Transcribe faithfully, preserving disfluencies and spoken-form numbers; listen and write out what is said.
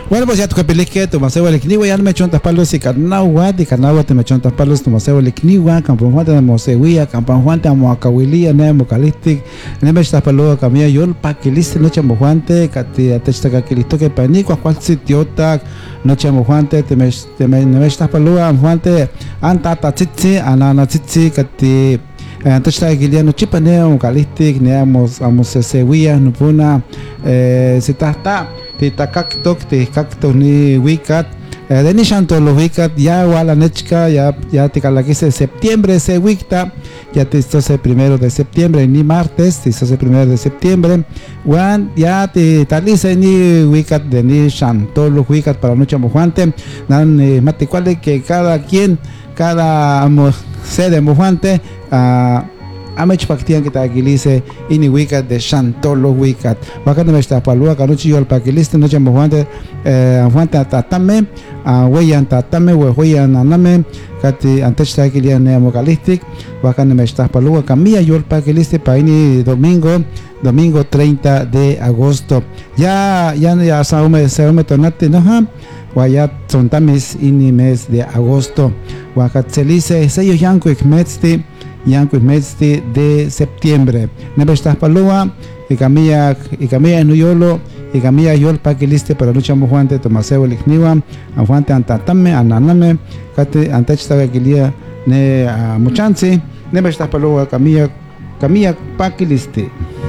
Bueno, pues ya tu capilique, tu maseo el kniwa, ya no me chontas palos y carnawa, de carnawa te me chontas palos, tu maseo el kniwa, campan juan de mosewia, campan juan de moacawilia, ne mocalistic, ne me estás palo camilla yol pa que liste noche mojuante, cati atesta que listo que panico, cual sitio tac, noche mojuante, te me te me ne me estás palo mojuante, anta tatitsi, anana titsi, cati antes está aquele no tipo né um calistic né amos amos se wia no puna se tá tá te tá cacto te cacto ni wicat de ni chanto lo wicat ya wala nechka ya ya te cala que se septiembre se wicta ya te esto se primero de septiembre ni martes te esto se primero de septiembre wan ya te talice ni wicat de ni chanto lo wicat para noche mojuante nan mate cuál que cada quien cada amos sede mojante a amech paktian kita agilice ini wikat de chantolo wikat wakati mesta palua kanuchi yol pakiliste noche mojante eh mojante tatame a weyan tatame we weyan aname kati antes ta agilia ne mocalistic wakati mesta palua camilla yol pakiliste pa ini domingo domingo treinta de agosto ya ya ya saume saume tonate no ha Wayat son tamis ini mes de agosto. Wakat selice seyo yanko ikmetsti yanko ikmetsti de septiembre. Nebestas palua y camilla y camilla en uyolo y camilla yol pa que liste para lucha mojuante tomaseo likniwa ajuante antatame ananame kate antachta gagilia ne muchansi nebestas palua camilla camilla pa que liste.